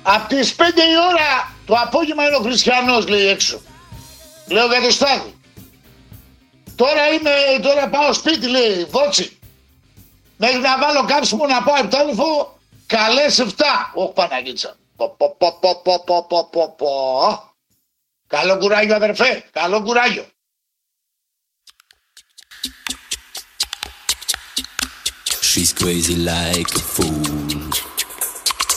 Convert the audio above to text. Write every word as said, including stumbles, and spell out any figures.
Απ' τις πέντε η ώρα το απόγευμα είναι ο Χριστιανός, λέει έξω. Λέω για το Στάδι. Τώρα είμαι, τώρα πάω σπίτι, λέει, Βότσι. Μέχρι να βάλω κάψιμο να πάω επτάλεφο, καλές εφτά. Όχι Παναγίτσα. Πο, πο, πο, πο, πο, πο, πο, πο, πο. Καλό κουράγιο αδερφέ, καλό κουράγιο. She's crazy like a fool.